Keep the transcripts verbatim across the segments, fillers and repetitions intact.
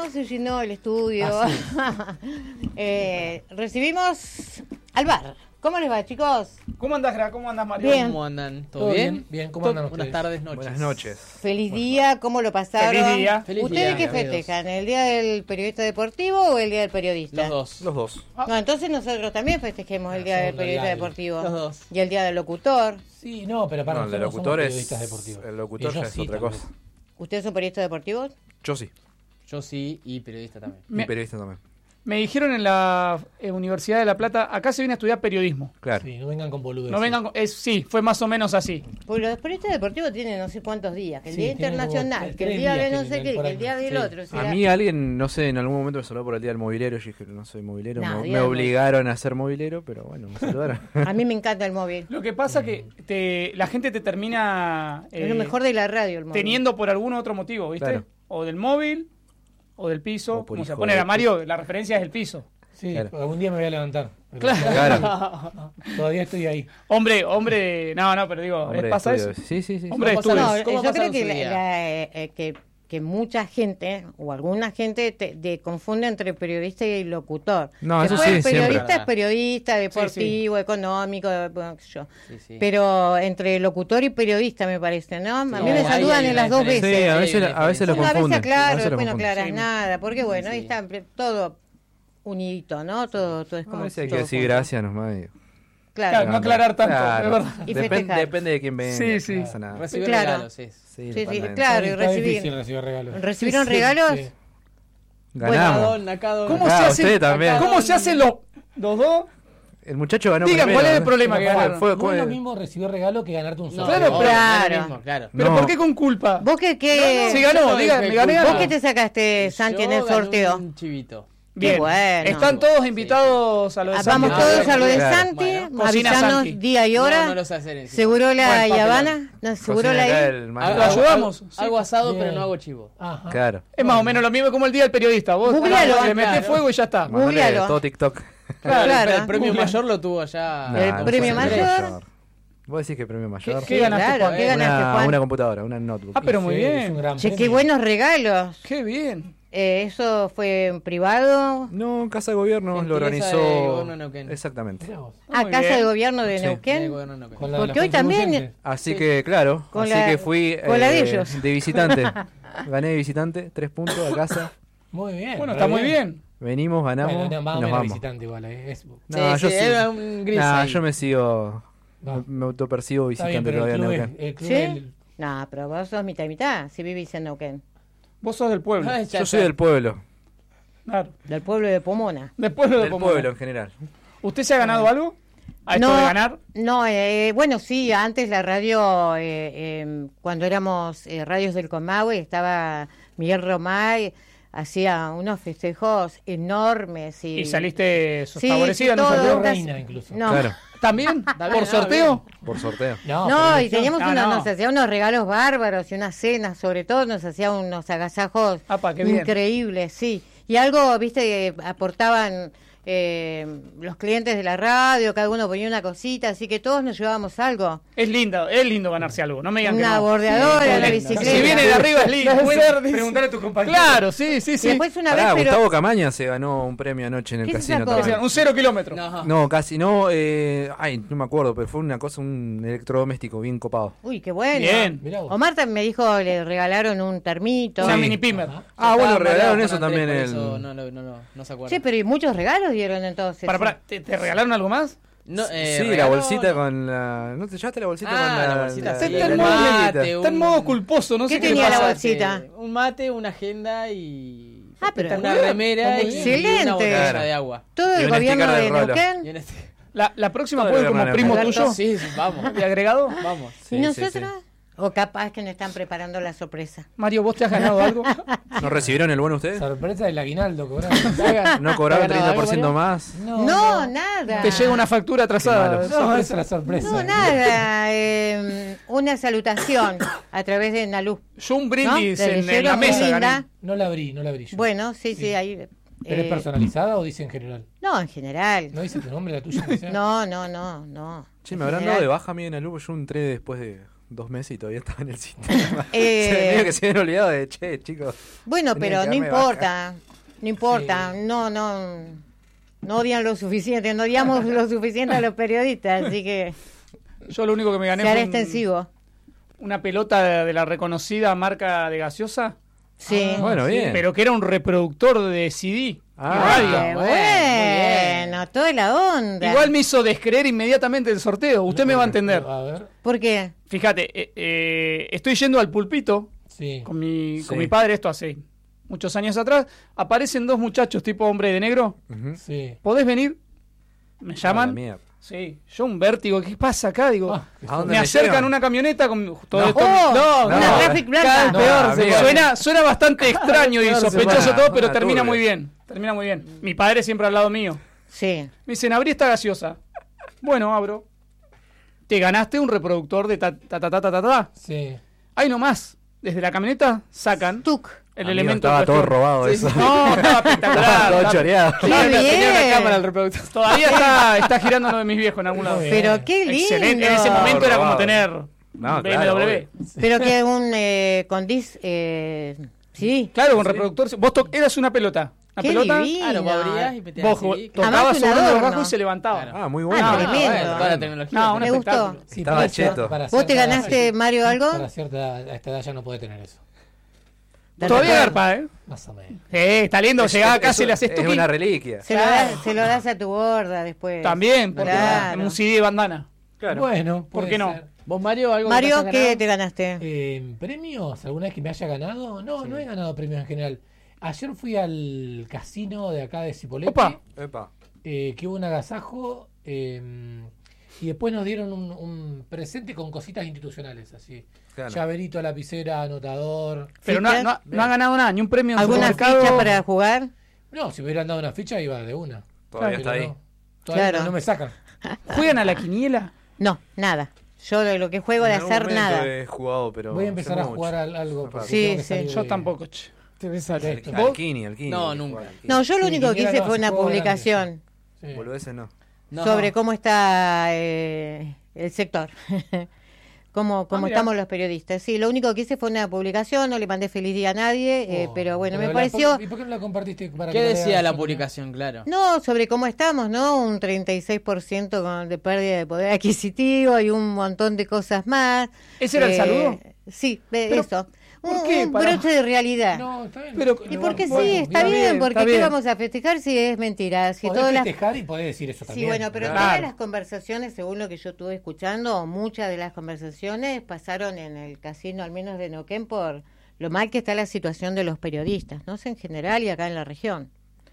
¿Cómo se llenó el estudio? Ah, sí. eh, recibimos al bar. ¿Cómo les va, chicos? ¿Cómo andás, Gra? ¿Cómo andás, Mario? Bien. ¿Cómo andan? ¿Todo, ¿Todo bien? bien? Bien, ¿cómo andan Buenas ustedes? tardes, noches. Buenas noches. Feliz día, ¿cómo lo pasaron? Feliz día. Feliz ¿Ustedes día, qué queridos. festejan? ¿El día del periodista deportivo o el día del periodista? Los dos. Los dos. No, entonces nosotros también festejemos el día Somos del periodista locales. deportivo. Los dos. Y el día del locutor. Sí, no, pero para No, el de nosotros locutor somos es. periodistas deportivos. El locutor Ellos ya es sí, otra también. cosa. ¿Ustedes son periodistas deportivos? Yo sí. Yo sí, y periodista también. Y Me, periodista también. me dijeron en la eh, Universidad de La Plata, acá se viene a estudiar periodismo. Claro. Sí, no vengan con boludeces. No vengan, con- es, sí, fue más o menos así. Porque los periodistas deportivos tienen no sé cuántos días. Que el Sí, día tienen como internacional, tres- que el tres día de días no que sé qué, tienen por que el año. día del Sí. otro. o sea, A mí alguien, no sé, en algún momento me saludó por el día del mobiliario. Yo dije, no soy movilero. No, me, día me del obligaron a ser movilero, pero bueno, me saludaron. a mí me encanta el móvil. Lo que pasa que te, la gente te termina Es lo eh, mejor de la radio, el móvil. teniendo por algún otro motivo, ¿viste? Claro. O del móvil, o del piso. O por Como se hijo pone de- a Mario, la referencia es el piso. Sí, Claro. algún día me voy a levantar. pero Claro. todavía- Claro. Todavía estoy ahí. Hombre, hombre, no, no, pero digo, Hombre de ¿pasa estudio. eso? Sí, sí, sí. Hombre de ¿Cómo estudios. pasaron? No, ¿Cómo yo creo pasaron que, su la- día? la, eh, eh, que, que mucha gente o alguna gente te, te confunde entre periodista y locutor. No, eso Después, sí, siempre. periodista es periodista, deportivo, Sí, económico, bueno, qué sé yo. Sí, sí. Pero entre locutor y periodista me parece, ¿no? A mí No, me ahí saludan hay en una las dos diferencia. veces. Sí, a Hay veces, una a veces lo Una vez confunden. aclaro, a veces lo después no confunden. aclaras Sí. nada, porque bueno, ahí Sí. está todo unidito, ¿no? Todo, todo es A como veces hay que todo decir junto. gracias nomás. y- Claro, no aclarar tanto, Claro. es verdad. Y Depende, festejar. depende de quién venga. Sí, sí. No pasa nada. Recibir Claro. regalos, es. Sí, Sí, sí, totalmente. claro, y Está difícil recibir. recibir regalos. ¿Recibieron regalos? Sí. Ganamos. Nacadón. ¿Cómo Claro, se hace? usted también. ¿Cómo se hacen los, los dos? El muchacho ganó Digan, primero. ¿cuál es el ¿no? problema que Pero ganaron? fue- no fue- es lo mismo recibir regalo que ganarte un No, solo. Claro, no, pero- no es Claro. lo mismo, claro. ¿Pero No. por qué con culpa? ¿Vos qué, qué, Si yo ganó, no diga, dije me gané culpa. ¿Vos algo. qué te sacaste, Santi, en el Yo gané sorteo? un chivito. Bien, Qué bueno. están todos invitados a lo de Ah, Santi. Vamos Ah, todos bueno, a lo de claro. Santi, Bueno, cocina avisanos Santi. día y hora. No, no lo sé hacer encima. Seguro la Buen papelón. Habana, no, seguro Cocina la acá I. el Hago- man- Lo ayudamos, Hago, sí. hago asado, Bien. pero no hago chivo. Ajá. Claro. Es más o menos lo mismo como el día del periodista. Vos Googlealo. le metés Claro. fuego y ya está. Google. Mandale Googlealo. todo TikTok. Claro, Claro. pero el premio Google. mayor lo tuvo allá. Nah, ¿El no premio puede ser mayor? Vos decís que premio mayor. ¿Qué ganaste, Claro, Juan? ¿qué Eh, ganaste, Una, Juan? una computadora, una notebook. Ah, pero muy Sí, es un bien. gran Che, qué premio. buenos regalos. Qué bien. Eh, ¿Eso fue en privado? No, Casa de Gobierno lo Gentileza organizó. del gobierno de Neuquén. Exactamente. Mirá vos. Ah, Muy Casa bien. de Gobierno de Sí. Sí, Neuquén. bueno, no, Con la de Porque los hoy también- contribuyentes. Así Sí. que, claro. Con así la- que fui con la de eh, ellos. de visitante. Gané de visitante, tres puntos a casa. Muy bien. Bueno, re está muy bien. Venimos, ganamos Bueno, no, y más o nos menos vamos. visitante igual. eh, es- No, Sí, yo sí, sí. era un gris Nah, ahí. yo me sigo. No. Me, me autopercibo Está visitante bien, pero el todavía en club, es, Neuquén. el club ¿Sí? del- No, pero vos sos mitad y mitad, si vivís en Neuquén. Vos sos del pueblo. Ay, ya Yo soy está. del pueblo. Claro. Del pueblo de Pomona. Del pueblo de Del Pomona. pueblo en general. ¿Usted se ha ganado algo? ¿A esto de ganar? No, eh, bueno, sí, antes la radio, eh, eh, cuando éramos eh, radios del Comahue, estaba Miguel Romay, hacía unos festejos enormes. Y, Y saliste Sí, favorecida, sí, ¿no? todo. Salió? reina incluso. No, Claro, ¿También? Está bien, ¿Por no, sorteo? por sorteo. No, no, pero y eso- teníamos No, unos, no. nos hacía unos regalos bárbaros y unas cenas, sobre todo nos hacía unos agasajos Apa, qué bien. increíbles, sí. Y algo, viste, que aportaban eh, los clientes de la radio, cada uno ponía una cosita, así que todos nos llevábamos algo. Es lindo, es lindo ganarse algo. No me digan Una que no. bordeadora, Sí, la sí, bicicleta. Si viene de arriba es lindo. Puedes Puede ser, dice. preguntarle a tu compañero. Claro, sí, sí, Y sí. después una Pará, vez, pero... Gustavo Camaña se ganó un premio anoche en el ¿Qué se casino sacó? O sea, también. un cero kilómetro. No. No, casi no. Eh, ay, no me acuerdo, pero fue una cosa, un electrodoméstico bien copado. Uy, qué bueno. Bien. Mirá vos. Omar también me dijo, le regalaron un termito. Una Sí. mini pimer. Ajá. Ah, bueno, Estaba regalaron mareado eso con Andrés, también. por El... eso no, no, no, no, no se acuerda. Sí, pero ¿y muchos regalos dieron entonces? Para, para, ¿te, te regalaron algo más? No, eh, sí, la regalo, bolsita no. con la... ¿No te llevaste la bolsita Ah, con la... la bolsita, la- sí, Está en el modo- mate, Está en un- modo culposo, no ¿Qué sé qué tenía le la pasa. bolsita? Un mate, una agenda y... Ah, pero una está remera y excelente. una botella Claro. de agua. Todo Y el una gobierno sticker de del Rolo. Neuquén. Y en este... La, la próxima Todo puede de como Hernán primo Hernández. tuyo. Sí, sí, vamos. ¿De agregado? Vamos. Sí, ¿Y sí, nosotros? O capaz que nos están preparando la sorpresa. Mario, ¿vos te has ganado algo? ¿No recibieron el bono ustedes? Sorpresa del aguinaldo, cobrado. ¿No cobraron ¿Te has ganado treinta por ciento algo, más? No, nada. Te llega una factura atrasada. Qué malo. No, esa es la sorpresa. No, nada. eh, una salutación a través de Nalú. Yo un ¿no? brindis Le en, en leyeron la muy mesa linda. gané. No la abrí, no la abrí yo. Bueno, sí, sí, Sí. ahí. ¿Pero es eh, personalizada o dice en general? No, en general. ¿No dice tu nombre, la tuya? aunque sea? No, no, no, no. Che, En me habrán general. dado de baja a mí en la luz, yo entré después de, dos meses y todavía estaba en el sistema. Eh, Se medio que se habían olvidado de, che, chicos. Bueno, tenía pero que no darme importa, no importa, Sí. no, no, no odian lo suficiente, no odiamos lo suficiente a los periodistas, así que Yo lo único que me gané se hará fue un- extensivo. una pelota de, de la reconocida marca de gaseosa, Sí. Ah, Bueno, sí. bien. pero que era un reproductor de C D. Ah, y radio. Qué bueno, muy bueno, toda la onda. Igual me hizo descreer inmediatamente el sorteo. Usted me va a entender. A ver, ¿Por qué? Fíjate, eh, eh, estoy yendo al pulpito sí. con mi, Sí. con mi padre, esto hace muchos años atrás. Aparecen dos muchachos tipo hombre de negro. Ujú. Sí. ¿Podés venir? Me Ah, la llaman. mierda. Sí, yo un vértigo. ¿Qué pasa acá? Digo, Ah, ¿A dónde me acercan llevan? una camioneta con todo No. esto. Oh, no, una no, Traffic Blanca. cada vez No, peor. amigo. suena, suena bastante extraño y peor se sospechoso pone. todo, pero Suena termina turbio. muy bien. Termina muy bien. Mi padre siempre al lado mío. Sí. Me dicen, abrí esta gaseosa. Bueno, abro. Te ganaste un reproductor de ta ta ta ta ta ta. ta. Sí. Ahí nomás, desde la camioneta sacan Tuc. el Amigo, elemento. estaba todo cuestión. robado Sí, eso. sí. No, estaba espectacular. Estaba todo Estaba- choreado. Qué Tenía, tenía una bien. cámara el reproductor. Todavía está, está girando uno de mis viejos en algún lado. Muy bien. Pero qué lindo. Excelente. En ese momento era como Robado. tener No, B claro, M W. obvio. Pero que un eh, con dis, eh, sí. Claro, con reproductor. Vos to- eras una pelota. Una Qué pelota. divino. Ah, lo vos abrías y metías Vos el C D. tocabas Además, un sobre uno de los adorno. bajos y se levantaba. Claro. Ah, muy bueno. Ah, Ah, tremendo. bueno, toda la tecnología. No, un Me gustó. espectáculo. Sí, Estaba para cheto. cierta- para ¿Vos te cierta ganaste, edad- Mario, algo? Para cierta edad, a esta edad ya no puede tener eso. ¿Te Todavía recuerdo? garpa, ¿eh? Más o menos. Sí, está lindo. Llegaba acá, Eso se le haces Es tuki. una reliquia. Se lo, das, se lo das a tu gorda después. También, porque Claro. en un C D de bandana. Claro. Bueno, ¿Por puede qué no? ser. ¿Vos, Mario, algo Mario, que te ¿qué hayas te ganaste? Eh, ¿Premios? ¿Alguna vez que me haya ganado? No, no he ganado premios en general. Ayer fui al casino de acá de Cipolletti, Opa. Epa. eh, que hubo un agasajo eh, y después nos dieron un, un presente con cositas institucionales, así. Claro. Llaverito, lapicera, anotador. Pero no, ¿Fichas? no, no ha ganado nada, ni un premio en ¿Alguna supermercado. ficha para jugar? No, si me hubieran dado una ficha iba de una. Todavía Pero está ahí. no, todavía Claro. no, no me sacan. ¿Juegan a la quiniela? No, nada. Yo de lo que juego de En algún azar, momento nada. he jugado, pero Voy a empezar a hace jugar mucho. al- algo. porque Sí, tengo que sí. salir Yo de- tampoco, che. Te ves Al, al- al ¿Vos? Kini, al Kini. No, hay que nunca. jugar al Kini. No, yo lo Sí, único que quiniela hice no, fue se una juega grande, publicación Sí. Boludeces no. No. sobre cómo está eh, el sector. Cómo, cómo Ah, mira. estamos los periodistas. Sí, lo único que hice fue una publicación, no le mandé feliz día a nadie, eh, Oh, pero bueno, me la- pareció... ¿Y por qué no la compartiste? Para ¿Qué que decía vea la China? publicación? Claro. No, sobre cómo estamos, ¿no? Un treinta y seis por ciento con, de pérdida de poder adquisitivo y un montón de cosas más. ¿Ese era el Eh, saludo? Sí, de Pero, eso. ¿por Un, qué? un Pará. broche de realidad. No, está bien. Pero- ¿Y Lo por qué banco. sí? Está Bueno, bien, porque está ¿qué bien. vamos a festejar si es mentira? Si Podés todas las... festejar y podés decir eso Sí, también. bueno, pero Claro. todas las conversaciones, según lo que yo estuve escuchando, muchas de las conversaciones pasaron en el casino, al menos de Neuquén, por lo mal que está la situación de los periodistas, no sé, en general y acá en la región.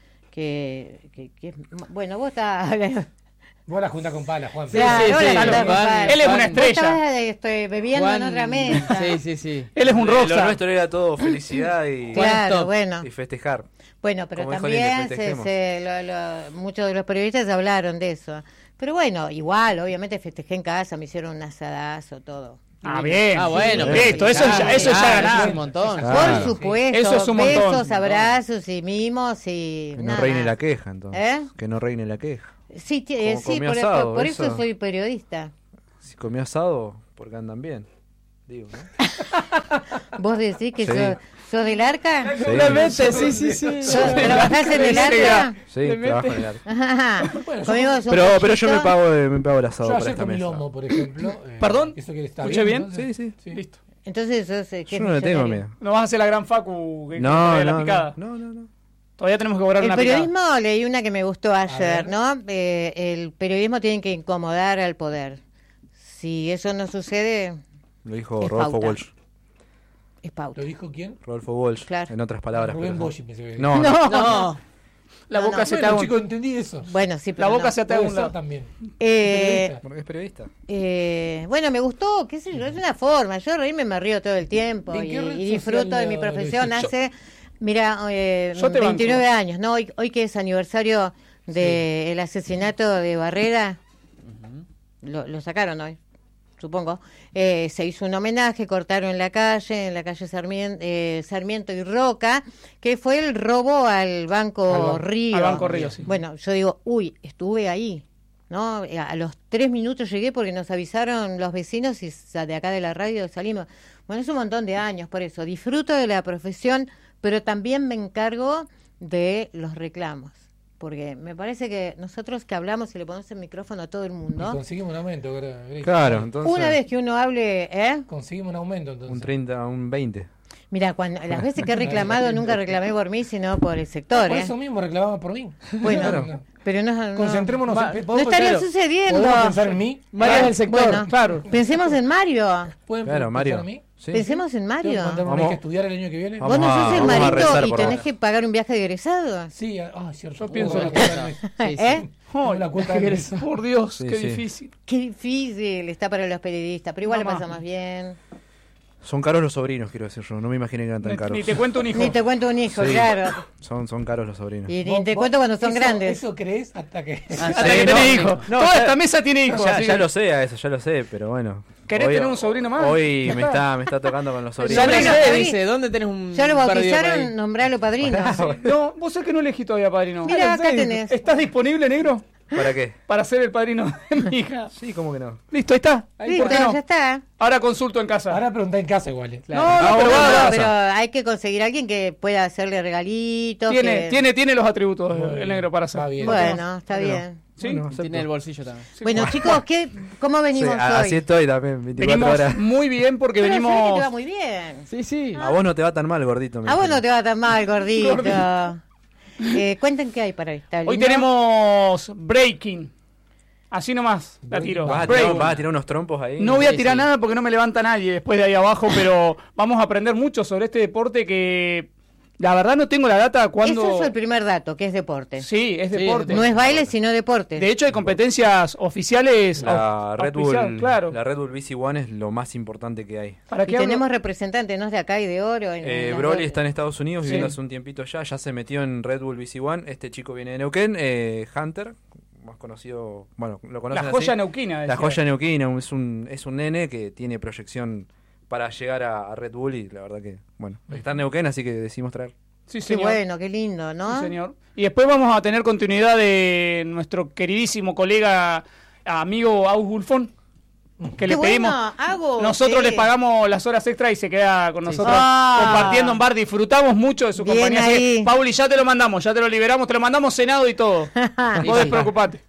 Que, que, que- bueno, vos estás... Vos la juntás con pala, Juan. Claro, sí, vos sí, la sí, juntás Juan, con pala. Él es una Juan- Vos estrella. estabas este, bebiendo Juan- en otra mesa. Sí, sí, sí. Él es un Eh, Lo rockstar. nuestro era todo felicidad y, Claro, Stop. bueno. y festejar. Bueno, pero Como dijo Lili, también se, festejemos. se- lo- lo- muchos de los periodistas hablaron de eso. Pero bueno, igual, obviamente festejé en casa, me hicieron un asadazo, todo. Ah, bien. Ah, bueno, Sí, pero listo, eso, ya, claro, eso ya claro, ganás. eso es un montón. Claro. Por Sí. supuesto, Eso es un montón. besos, abrazos y mimos y Que no nada. reine la queja, entonces. ¿Eh? Que no reine la queja. Sí, ti- eh, Como sí comió por, asado, por- por eso. eso. soy periodista. Si comió asado, porque andan bien. Digo, ¿no? ¿Vos decís que Sí. sos, sos del arca? Sí. Realmente, sí, sí, sí. ¿Sos- ¿Trabajás en el arca? Sí, trabajo en el arte. Ajá. Bueno, yo- Comimos un Pero, pero yo me pollito. pago, eh, me pago el asado Yo para ayer esta comí mesa. lomo, por ejemplo. eh, ¿Perdón? ¿Eso quiere estar ¿Escuché bien? entonces? Sí, sí. Listo. Entonces sos, eh, ¿qué Yo no le tengo millonario? miedo. No vas a hacer la gran facu que que No, trae la no, picada. no, no, no. Todavía tenemos que cobrar El una periodismo, picada. leí una que me gustó ayer, ver. ¿no? Eh, el periodismo tiene que incomodar al poder. Si eso no sucede, Lo dijo Es Rodolfo pauta. Walsh. es pauta. ¿Lo dijo quién? Rodolfo Walsh, Claro. en otras palabras. Rubén pero- Bosch, pensé que- No, no. No. La No, boca no. se te Bueno, haga chicos, un... entendí eso. Bueno, sí, La pero boca no. se te haga Puede un ser lado. también. Eh, Periodista. Porque es periodista. eh, bueno, me gustó, qué sé yo, es una forma. Yo reírme me río todo el tiempo ¿En y, qué red y disfruto social de mi lo- lo profesión. hiciste? Hace, mira, eh, Yo te banco. veintinueve años, ¿no? Hoy, hoy que es aniversario del asesinato de Barrera, lo, lo sacaron hoy, supongo. Eh, se hizo un homenaje, cortaron la calle, en la calle Sarmiento, eh, Sarmiento y Roca, que fue el robo al Banco Al ban- Río. al Banco Río, sí. Bueno, yo digo, uy, estuve ahí. ¿no? A los tres minutos llegué porque nos avisaron los vecinos y sa- de acá de la radio salimos. Bueno, es un montón de años, por eso disfruto de la profesión, pero también me encargo de los reclamos. Porque me parece que nosotros que hablamos y le ponemos el micrófono a todo el Y mundo, conseguimos un aumento, creo. Gris. Claro, entonces. una vez que uno hable, ¿eh? Conseguimos un aumento, entonces. Un treinta, un veinte. Mira, cuando las veces que he reclamado nunca reclamé por mí, sino por el sector, Por ¿eh? eso mismo reclamaba por mí. Bueno, Claro. pero no, no, Concentrémonos Va- en... no estaría claro. sucediendo. ¿Podemos pensar en mí? María Ah, del sector, bueno. claro. Pensemos en Mario. ¿Pueden Claro, pensar Mario. en mí? Sí, Pensemos en ¿Tengo Mario. que mandarme Vamos- que estudiar el año que viene? Vamos Vos no a- sos el vamos a marito rezar y por tenés vos. que pagar un viaje de egresado. Sí, ah, cierto. Yo pienso Uh, en la eso. cuota del mes. Sí, sí. ¿Eh? No, la cuota del mes. Por Dios, Sí, qué sí. difícil. Qué difícil está para los periodistas, pero igual Mamá. le pasamos bien. Son caros los sobrinos, quiero decir yo. No me imaginé que eran tan Ni, caros. ni te cuento un hijo. Ni te cuento un hijo, Sí. claro. Son, son caros los sobrinos. Y ni Vos- te vos- cuento cuando son eso- grandes. Eso crees hasta que... Ah, Hasta sí, que no, tenés sí. hijos. No, Toda ya- esta mesa tiene hijos. Ya, así ya que- lo sé, a eso ya lo sé, pero bueno. ¿Querés Hoy- tener un sobrino más? Hoy Ya me está. está, me está tocando con los Ya sobrinos. lo Sobrino, sé, David. dice, ¿dónde tenés un Ya lo perdido por bautizaron, ahí? nombralo padrino. No, vos sabés que no elegí todavía padrino. Mira, ¿En acá serio? tenés. ¿Estás disponible, negro? ¿Para qué? Para ser el padrino de mi hija. Sí, ¿cómo que no? Listo, ahí está. Listo, ¿Por qué no? ya está. Ahora consulto en casa. Ahora preguntá en casa igual. eh. Claro. No, no, Ah, pero bueno, va, no, va. Pero hay que conseguir a alguien que pueda hacerle regalitos. Tiene, que- tiene, tiene los atributos Muy el bien. negro para hacer. Va bien. Bueno, está Bueno. bien. ¿Sí? Bueno, acepto. Tiene el bolsillo también. Bueno, chicos, ¿qué, ¿cómo Sí, venimos a- así hoy? estoy también, veinticuatro Venimos horas. muy bien porque Pero se ve que venimos... te va muy bien. Sí, sí. A vos no te va tan mal, gordito. me A vos dijeron. no te va tan mal, gordito. Gordito. Eh, cuenten qué hay para hoy. ¿Está Hoy lindo? tenemos breaking. Así nomás la tiro. ¿Vas a, tirar, Breaking. vas a tirar unos trompos ahí? No voy a Sí, tirar sí. nada porque no me levanta nadie después de ahí abajo, pero vamos a aprender mucho sobre este deporte que la verdad no tengo la data cuando... Eso es el primer dato, que es deporte. Sí, es Sí, deporte. No es baile, sino deporte. De hecho hay competencias oficiales. La au- Red auspiciadas, Bull, claro. la Red Bull B C One es lo más importante que hay. ¿Para Y qué hablo? tenemos representantes, ¿no? De acá y de oro. en- Eh, en las Broly dos. está en Estados Unidos Sí. viviendo hace un tiempito ya, ya se metió en Red Bull B C One. Este chico viene de Neuquén, eh, Hunter, más conocido, bueno, lo conocen La así. joya neuquina. La decía. joya neuquina, es un, es un nene que tiene proyección para llegar a, a Red Bull y la verdad que, bueno, está en Neuquén, así que decidimos traer. Sí, Qué señor. bueno, qué lindo, ¿no? Sí, señor. Y después vamos a tener continuidad de nuestro queridísimo colega, amigo Aus Gulfón, que Qué le pedimos... bueno, hago, Nosotros sí. le pagamos las horas extra y se queda con nosotros Ah. compartiendo en bar. Disfrutamos mucho de su Bien compañía. Así que, ahí. Pauli, ya te lo mandamos, ya te lo liberamos, te lo mandamos cenado y todo. Ah, Vos despreocupate.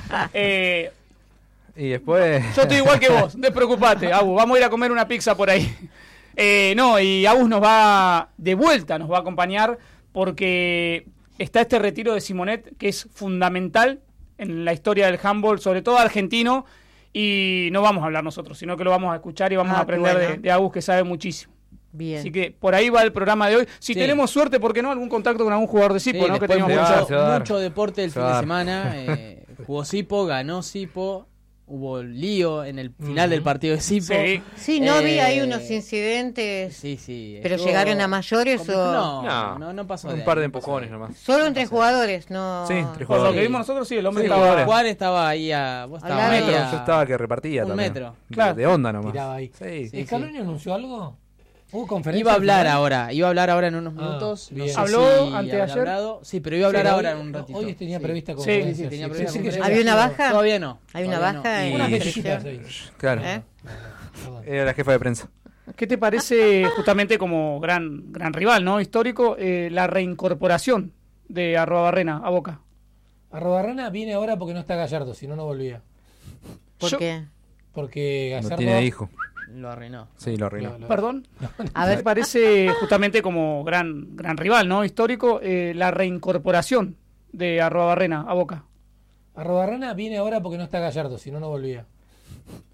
Eh, Y después... yo estoy igual que vos, despreocupate, Agus. Vamos a ir a comer una pizza por ahí. Eh, no, y Agus nos va de vuelta, nos va a acompañar porque está este retiro de Simonet que es fundamental en la historia del handball, sobre todo argentino, y no vamos a hablar nosotros, sino que lo vamos a escuchar y vamos Ah, a aprender qué de, bueno. de Agus, que sabe muchísimo. Bien. Así que por ahí va el programa de hoy. Si Sí. tenemos suerte, ¿por qué no? Algún contacto con algún jugador de Sí, Cipo, ¿no? Que después teníamos mucho- mucho- se va a dar. mucho deporte el Se fin va a de dar. semana. eh, jugó Sipo, ganó Sipo. Hubo lío en el final Ujú. del partido de Sipo. Sí. Sí, no vi ahí Eh, unos incidentes. Sí, sí. ¿Pero estuvo llegaron a mayores o...? No, No, no, no pasó un de par ahí, de no pasó empujones de ahí. nomás. Solo entre jugadores, no... Sí, entre Por lo jugadores. que vimos nosotros, sí, el hombre Sí, estaba... jugadores. Juan estaba ahí a... Vos Al estabas lado. ahí Metro, a- yo estaba que repartía un también. metro. De- Claro. De onda nomás. Tiraba ahí. Sí. Sí. ¿Scaloni anunció algo? ¿Hubo conferencia? Iba a hablar al final? ahora, iba a hablar ahora en unos Ah, minutos. No bien. sé ¿Habló si habrá anteayer? hablado. Sí, pero iba a hablar Sí, ahora hoy- en un ratito. Hoy tenía Sí. prevista Sí, conferencia. sí, tenía sí, prevista sí, que conferencia. ya ¿Había una estuvo- baja? Todavía no. Hay una todavía no. baja Y- en- Unas Sí. bellitas ahí. Claro. ¿Eh? Perdón. Era la jefa de prensa. ¿Qué te parece justamente como gran gran rival, no histórico, eh, la reincorporación de Arroba Barrena a Boca? Arrobarrana viene ahora porque no está Gallardo, si no, no volvía. ¿Por Yo- qué? Porque No Gallardo... tiene hijo. Lo arruinó. Sí, lo arruinó. Lo- lo- Perdón. A ¿Qué te ver, parece justamente como gran gran rival, no histórico, eh, la reincorporación de Arroba Barrena a Boca? Arrobarrana viene ahora porque no está Gallardo, si no, no volvía.